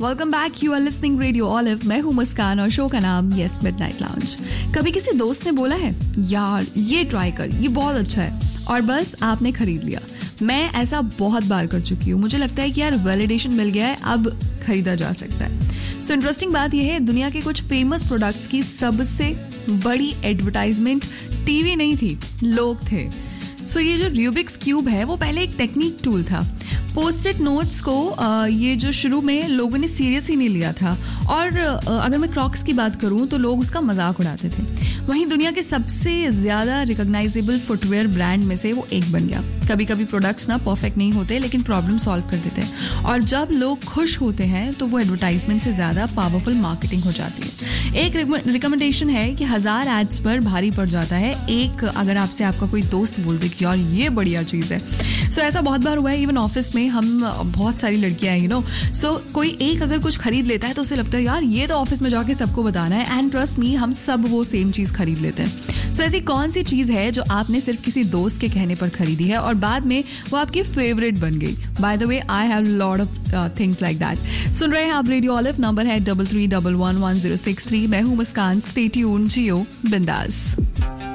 Welcome back, you are listening radio olive. मैं हूँ मुस्कान और शो का नाम यस मिडनाइट लाउंज। कभी किसी दोस्त ने बोला है यार ये ट्राई कर, ये बहुत अच्छा है, और बस आपने खरीद लिया। मैं ऐसा बहुत बार कर चुकी हूँ। मुझे लगता है कि यार वैलिडेशन मिल गया है, अब खरीदा जा सकता है। सो इंटरेस्टिंग बात यह है, दुनिया के कुछ फेमस प्रोडक्ट्स की सबसे बड़ी एडवर्टाइजमेंट टीवी नहीं थी, लोग थे। सो ये जो रूबिक्स क्यूब है वो पहले एक टेक्निक टूल था। पोस्ट-इट नोट्स को ये जो शुरू में लोगों ने सीरियस ही नहीं लिया था, और अगर मैं क्रॉक्स की बात करूं तो लोग उसका मजाक उड़ाते थे। वहीं दुनिया के सबसे ज़्यादा रिकॉग्नाइजेबल फुटवेयर ब्रांड में से वो एक बन गया। कभी कभी प्रोडक्ट्स ना परफेक्ट नहीं होते, लेकिन प्रॉब्लम सॉल्व कर देते हैं, और जब लोग खुश होते हैं तो वो एडवर्टाइजमेंट से ज़्यादा पावरफुल मार्केटिंग हो जाती है। एक रिकमेंडेशन है कि 1000 एड्स पर भारी पड़ जाता है एक, अगर आपसे आपका कोई दोस्त बोल दे कि यार ये बढ़िया चीज़ है। सो ऐसा बहुत बार हुआ है, इवन ऑफिस में हम बहुत सारी लड़कियां हैं, सो कोई एक अगर कुछ खरीद लेता है तो उसे लगता है यार ये तो ऑफिस में जाके सबको बताना है, एंड ट्रस्ट मी, हम सब वो सेम चीज़ खरीद लेते हैं। सो ऐसी कौन सी चीज़ है जो आपने सिर्फ किसी दोस्त के कहने पर खरीदी है और बाद में वो आपकी फेवरेट बन गई? By the way, I have lot of things like that. सुन रहे हैं आप रेडियो ऑलिव, नंबर है 33111063। मैं हूँ मुस्कान। स्टे ट्यून्ड, जियो बिंदास।